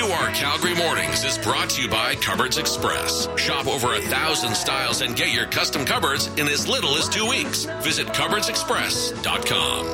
2R Calgary Mornings is brought to you by Cupboards Express. Shop over 1,000 styles and get your custom cupboards in as little as 2 weeks. Visit cupboardsexpress.com.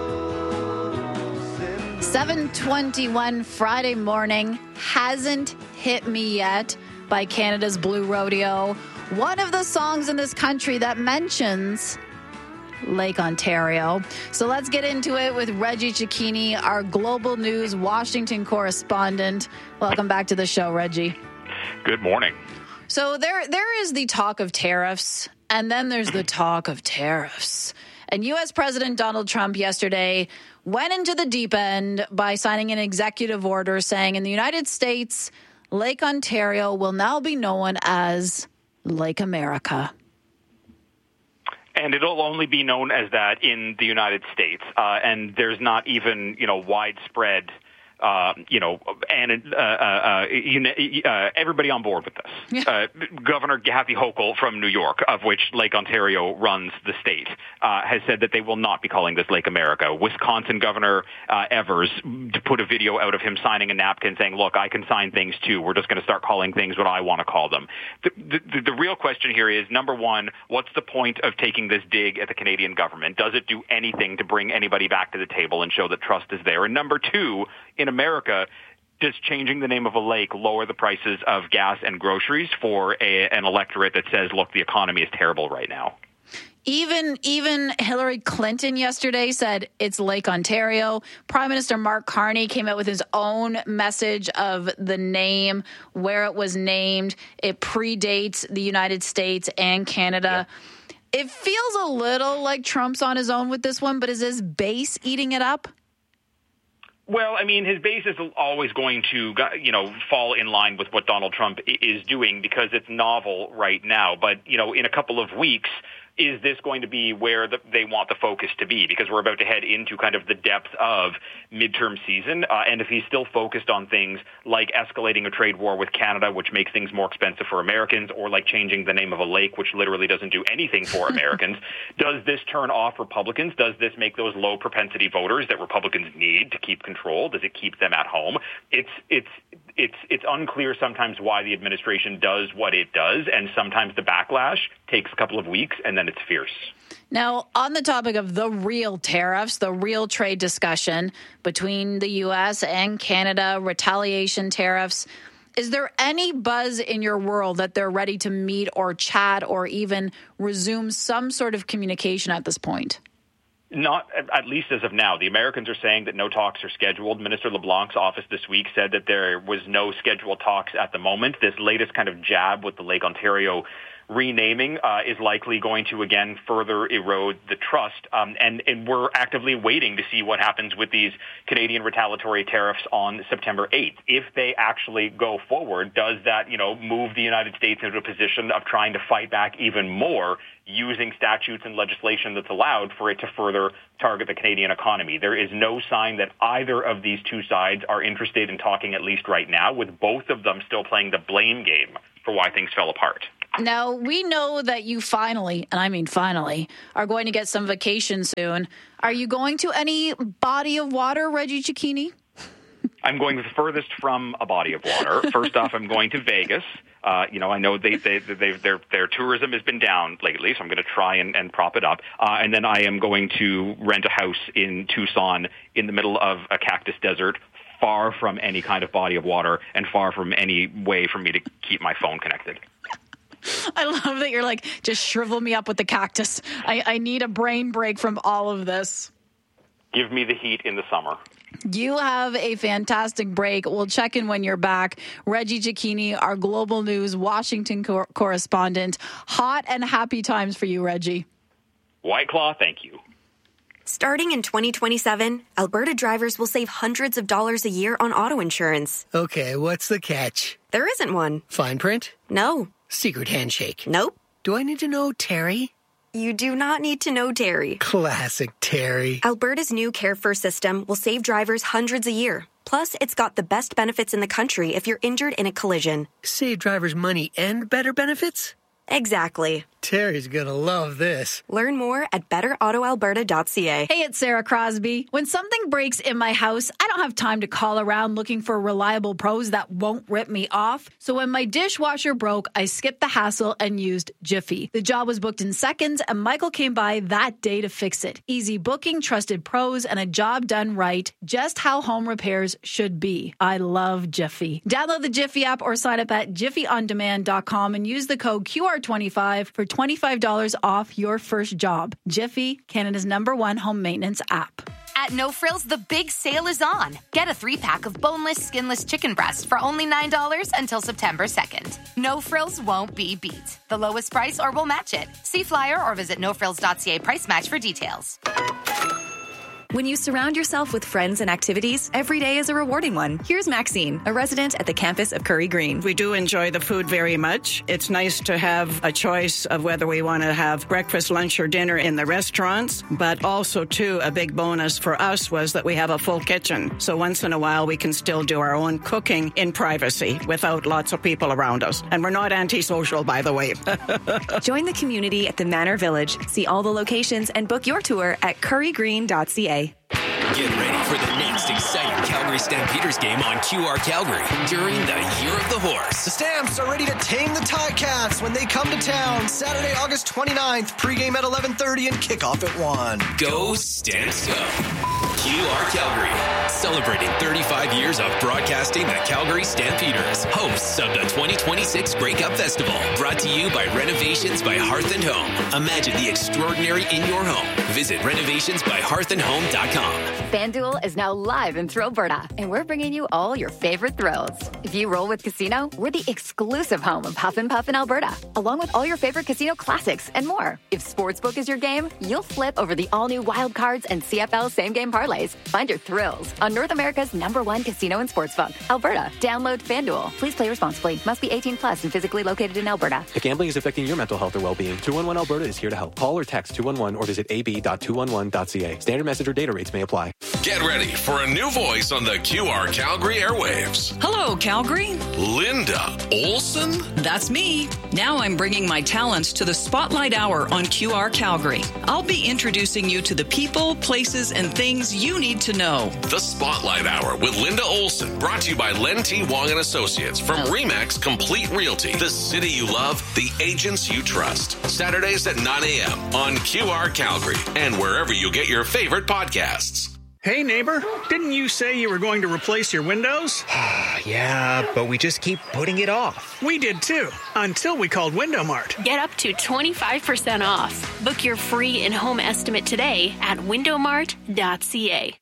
7:21 Friday morning. Hasn't Hit Me Yet by Canada's Blue Rodeo. One of the songs in this country that mentions Lake Ontario. So let's get into it with Reggie Cecchini, our Global News Washington correspondent. Welcome back to the show, Reggie. Good morning. So there is the talk of tariffs, and then there's the talk of tariffs. And U.S. President Donald Trump yesterday went into the deep end by signing an executive order saying in the United States, Lake Ontario will now be known as Lake America. And it'll only be known as that in the United States. And there's not even, widespread, everybody on board with this. Yeah. Governor Kathy Hochul from New York, of which Lake Ontario runs the state, has said that they will not be calling this Lake America. Wisconsin Governor Evers put a video out of him signing a napkin saying, look, I can sign things too. We're just going to start calling things what I want to call them. The real question here is, number one, what's the point of taking this dig at the Canadian government? Does it do anything to bring anybody back to the table and show that trust is there? And number two, in America, does changing the name of a lake lower the prices of gas and groceries for an electorate that says, look, the economy is terrible right now? Even Hillary Clinton yesterday said it's Lake Ontario. Prime Minister Mark Carney came out with his own message of the name, where it was named. It predates the United States and Canada. Yeah. It feels a little like Trump's on his own with this one, but is his base eating it up? Well, I mean, his base is always going to, fall in line with what Donald Trump is doing because it's novel right now. But, in a couple of weeks, is this going to be where they want the focus to be? Because we're about to head into kind of the depth of midterm season. And if he's still focused on things like escalating a trade war with Canada, which makes things more expensive for Americans, or like changing the name of a lake, which literally doesn't do anything for Americans, does this turn off Republicans? Does this make those low propensity voters that Republicans need to keep control? Does it keep them at home? It's unclear sometimes why the administration does what it does, and sometimes the backlash takes a couple of weeks, and then it's fierce. Now, on the topic of the real tariffs, the real trade discussion between the U.S. and Canada, retaliation tariffs, is there any buzz in your world that they're ready to meet or chat or even resume some sort of communication at this point? Not at least as of now. The Americans are saying that no talks are scheduled. Minister LeBlanc's office this week said that there was no scheduled talks at the moment. This latest kind of jab with the Lake Ontario renaming is likely going to, again, further erode the trust. And we're actively waiting to see what happens with these Canadian retaliatory tariffs on September 8th. If they actually go forward, does that, move the United States into a position of trying to fight back even more using statutes and legislation that's allowed for it to further target the Canadian economy? There is no sign that either of these two sides are interested in talking, at least right now, with both of them still playing the blame game for why things fell apart. Now, we know that you finally, and I mean finally, are going to get some vacation soon. Are you going to any body of water, Reggie Cecchini? I'm going the furthest from a body of water. First off, I'm going to Vegas. I know their tourism has been down lately, so I'm going to try and prop it up. And then I am going to rent a house in Tucson in the middle of a cactus desert, far from any kind of body of water and far from any way for me to keep my phone connected. I love that you're like, just shrivel me up with the cactus. I need a brain break from all of this. Give me the heat in the summer. You have a fantastic break. We'll check in when you're back. Reggie Cecchini, our Global News Washington correspondent. Hot and happy times for you, Reggie. White Claw, thank you. Starting in 2027, Alberta drivers will save hundreds of dollars a year on auto insurance. Okay, what's the catch? There isn't one. Fine print? No. Secret handshake? Nope. Do I need to know Terry? You do not need to know Terry. Classic Terry. Alberta's new Care First system will save drivers hundreds a year. Plus, it's got the best benefits in the country if you're injured in a collision. Save drivers money and better benefits? Exactly. Terry's gonna love this. Learn more at betterautoalberta.ca. Hey, it's Sarah Crosby. When something breaks in my house, I don't have time to call around looking for reliable pros that won't rip me off. So when my dishwasher broke, I skipped the hassle and used Jiffy. The job was booked in seconds, and Michael came by that day to fix it. Easy booking, trusted pros, and a job done right. Just how home repairs should be. I love Jiffy. Download the Jiffy app or sign up at jiffyondemand.com and use the code QR25 for $25 off your first job. Jiffy, Canada's #1 home maintenance app. At No Frills, the big sale is on. Get a 3-pack of boneless, skinless chicken breast for only $9 until September 2nd. No Frills won't be beat. The lowest price or we'll match it. See flyer or visit nofrills.ca price match for details. When you surround yourself with friends and activities, every day is a rewarding one. Here's Maxine, a resident at the campus of Curry Green. We do enjoy the food very much. It's nice to have a choice of whether we want to have breakfast, lunch, or dinner in the restaurants, but also, too, a big bonus for us was that we have a full kitchen. So once in a while, we can still do our own cooking in privacy without lots of people around us. And we're not antisocial, by the way. Join the community at the Manor Village. See all the locations and book your tour at currygreen.ca. Get ready for the next exciting Calgary Stampeders game on QR Calgary during the Year of the Horse. The Stamps are ready to tame the Ticats when they come to town. Saturday, August 29th, pregame at 11:30 and kickoff at 1. Go Stamps Go! QR Calgary, celebrating 35 years of broadcasting the Calgary Stampeders, hosts of the 2026 Grey Cup Festival, brought to you by Renovations by Hearth and Home. Imagine the extraordinary in your home. Visit renovationsbyhearthandhome.com. FanDuel is now live in Thrillberta, and we're bringing you all your favorite thrills. If you roll with Casino, we're the exclusive home of Huff and Puff in Alberta, along with all your favorite casino classics and more. If Sportsbook is your game, you'll flip over the all-new Wild Cards and CFL same-game parlays. Find your thrills on North America's #1 casino and sportsbook, Alberta. Download FanDuel. Please play responsibly. Must be 18 plus and physically located in Alberta. If gambling is affecting your mental health or well-being, 211 Alberta is here to help. Call or text 211 or visit ab.211.ca. Standard message or data rates may apply. Get ready for a new voice on the QR Calgary airwaves. Hello, Calgary. Linda Olson? That's me. Now I'm bringing my talents to the Spotlight Hour on QR Calgary. I'll be introducing you to the people, places, and things you need to know. The Spotlight Hour with Linda Olson, brought to you by Len T. Wong and Associates from RE/MAX Complete Realty. The city you love, the agents you trust. Saturdays at 9 a.m. on QR Calgary and wherever you get your favorite podcasts. Hey, neighbor, didn't you say you were going to replace your windows? Yeah, but we just keep putting it off. We did too, until we called Window Mart. Get up to 25% off. Book your free in-home estimate today at windowmart.ca.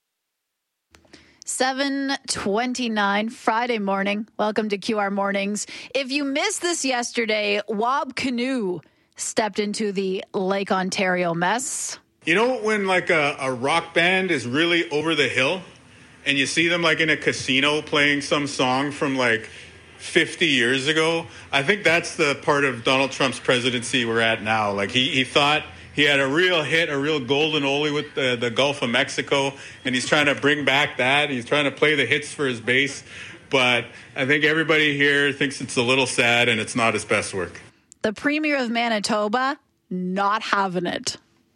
7:29 Friday morning. Welcome to QR Mornings. If you missed this yesterday, Wob Canoe stepped into the Lake Ontario mess. You know when like a rock band is really over the hill and you see them like in a casino playing some song from like 50 years ago? I think that's the part of Donald Trump's presidency we're at now. Like he thought he had a real hit, a real golden oldie with the Gulf of Mexico, and he's trying to bring back that. He's trying to play the hits for his base. But I think everybody here thinks it's a little sad and it's not his best work. The Premier of Manitoba, not having it.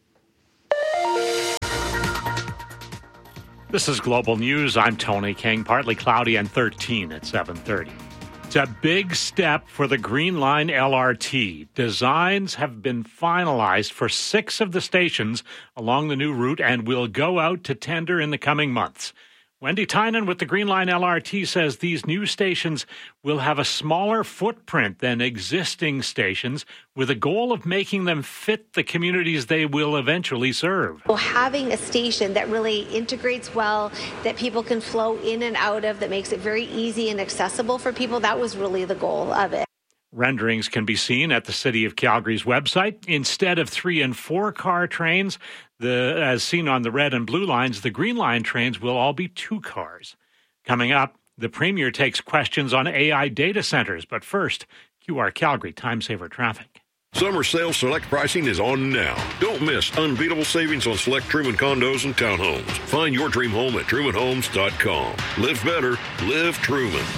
This is Global News. I'm Tony King. Partly cloudy and 13 at 7:30. It's a big step for the Green Line LRT. Designs have been finalized for 6 of the stations along the new route and will go out to tender in the coming months. Wendy Tynan with the Green Line LRT says these new stations will have a smaller footprint than existing stations with a goal of making them fit the communities they will eventually serve. Well, having a station that really integrates well, that people can flow in and out of, that makes it very easy and accessible for people, that was really the goal of it. Renderings can be seen at the City of Calgary's website. Instead of 3- and 4-car trains, as seen on the red and blue lines, the Green Line trains will all be 2 cars. Coming up, the Premier takes questions on AI data centers. But first, QR Calgary Time Saver Traffic. Summer sale select pricing is on now. Don't miss unbeatable savings on select Truman condos and townhomes. Find your dream home at trumanhomes.com. Live better, live Truman.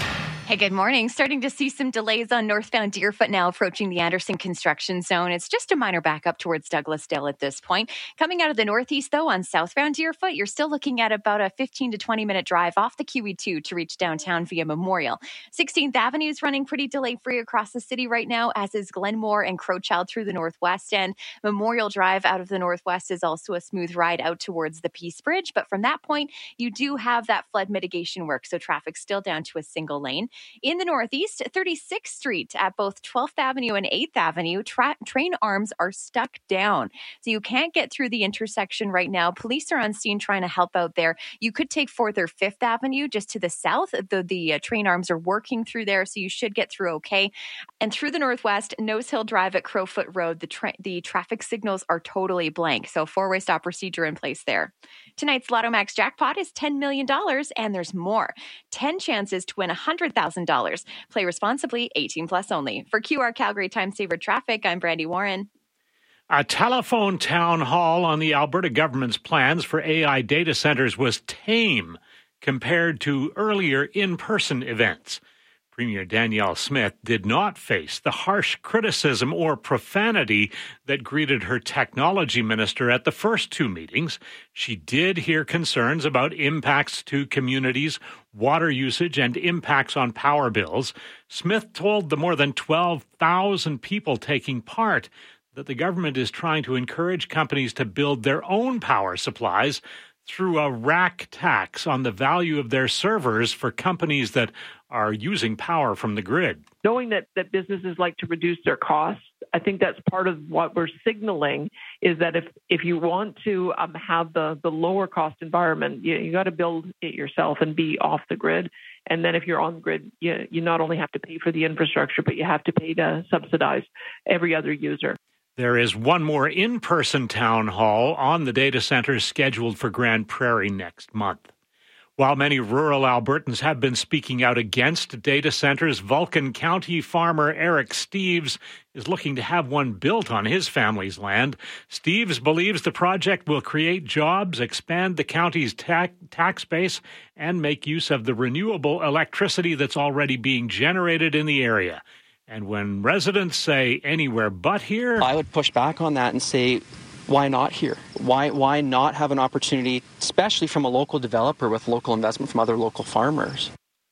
Hey, good morning. Starting to see some delays on northbound Deerfoot now approaching the Anderson construction zone. It's just a minor backup towards Douglasdale at this point. Coming out of the northeast, though, on southbound Deerfoot, you're still looking at about a 15 to 20-minute drive off the QE2 to reach downtown via Memorial. 16th Avenue is running pretty delay-free across the city right now, as is Glenmore and Crowchild through the northwest end. Memorial Drive out of the northwest is also a smooth ride out towards the Peace Bridge. But from that point, you do have that flood mitigation work, so traffic's still down to a single lane. In the northeast, 36th Street at both 12th Avenue and 8th Avenue, train arms are stuck down. So you can't get through the intersection right now. Police are on scene trying to help out there. You could take 4th or 5th Avenue just to the south. The train arms are working through there, so you should get through okay. And through the northwest, Nose Hill Drive at Crowfoot Road, the traffic signals are totally blank. So four-way stop procedure in place there. Tonight's Lotto Max jackpot is $10 million, and there's more. 10 chances to win $100,000. Play responsibly, 18 plus only. For QR Calgary Time Saver Traffic, I'm Brandy Warren. A telephone town hall on the Alberta government's plans for AI data centers was tame compared to earlier in-person events. Premier Danielle Smith did not face the harsh criticism or profanity that greeted her technology minister at the first two meetings. She did hear concerns about impacts to communities, water usage, and impacts on power bills. Smith told the more than 12,000 people taking part that the government is trying to encourage companies to build their own power supplies through a rack tax on the value of their servers for companies that are using power from the grid. Knowing that businesses like to reduce their costs, I think that's part of what we're signaling is that if you want to have the lower cost environment, you got to build it yourself and be off the grid. And then if you're on the grid, you not only have to pay for the infrastructure, but you have to pay to subsidize every other user. There is one more in-person town hall on the data centers scheduled for Grand Prairie next month. While many rural Albertans have been speaking out against data centers, Vulcan County farmer Eric Steeves is looking to have one built on his family's land. Steeves believes the project will create jobs, expand the county's tax base, and make use of the renewable electricity that's already being generated in the area. And when residents say anywhere but here, I would push back on that and say, why not here? Why not have an opportunity, especially from a local developer with local investment from other local farmers?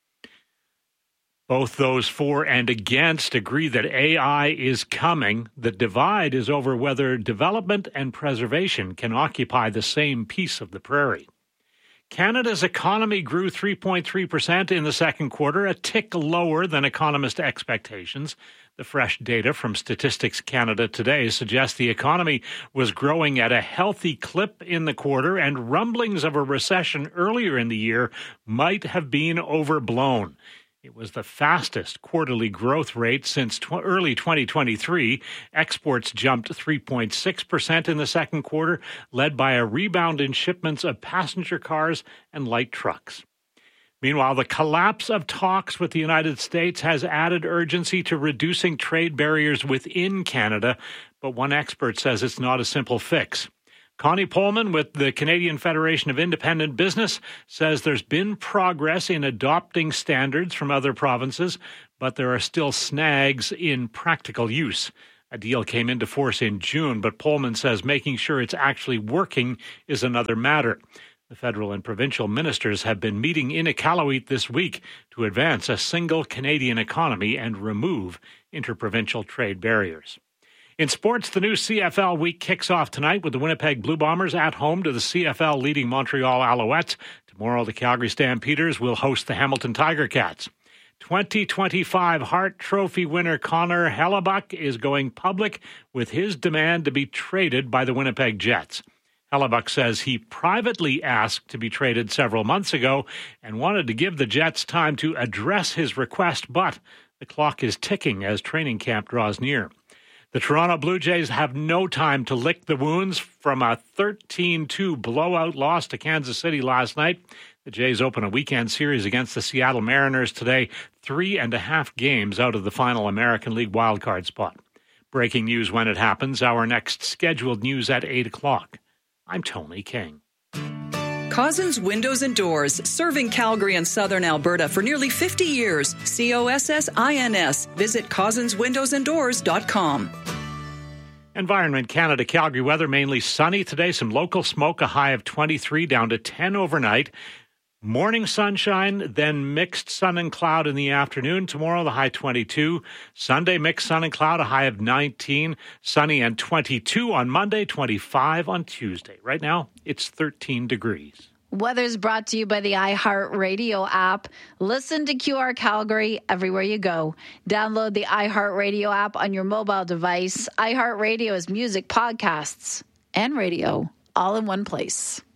Both those for and against agree that AI is coming. The divide is over whether development and preservation can occupy the same piece of the prairie. Canada's economy grew 3.3% in the second quarter, a tick lower than economist expectations. The fresh data from Statistics Canada today suggests the economy was growing at a healthy clip in the quarter, and rumblings of a recession earlier in the year might have been overblown. It was the fastest quarterly growth rate since early 2023. Exports jumped 3.6% in the second quarter, led by a rebound in shipments of passenger cars and light trucks. Meanwhile, the collapse of talks with the United States has added urgency to reducing trade barriers within Canada, but one expert says it's not a simple fix. Connie Pullman with the Canadian Federation of Independent Business says there's been progress in adopting standards from other provinces, but there are still snags in practical use. A deal came into force in June, but Pullman says making sure it's actually working is another matter. The federal and provincial ministers have been meeting in Iqaluit this week to advance a single Canadian economy and remove interprovincial trade barriers. In sports, the new CFL week kicks off tonight with the Winnipeg Blue Bombers at home to the CFL leading Montreal Alouettes. Tomorrow, the Calgary Stampeders will host the Hamilton Tiger Cats. 2025 Hart Trophy winner Connor Hellebuyck is going public with his demand to be traded by the Winnipeg Jets. Hellebuyck says he privately asked to be traded several months ago and wanted to give the Jets time to address his request, but the clock is ticking as training camp draws near. The Toronto Blue Jays have no time to lick the wounds from a 13-2 blowout loss to Kansas City last night. The Jays open a weekend series against the Seattle Mariners today, 3.5 games out of the final American League wildcard spot. Breaking news when it happens. Our next scheduled news at 8 o'clock. I'm Tony King. Cozzens Windows and Doors, serving Calgary and Southern Alberta for nearly 50 years. COSSINS. Visit CozzensWindowsandDoors.com. Environment Canada Calgary weather, mainly sunny today. Some local smoke, a high of 23 down to 10 overnight. Morning sunshine, then mixed sun and cloud in the afternoon. Tomorrow, the high 22. Sunday, mixed sun and cloud, a high of 19. Sunny and 22 on Monday, 25 on Tuesday. Right now, it's 13 degrees. Weather's brought to you by the iHeartRadio app. Listen to QR Calgary everywhere you go. Download the iHeartRadio app on your mobile device. iHeartRadio is music, podcasts, and radio all in one place.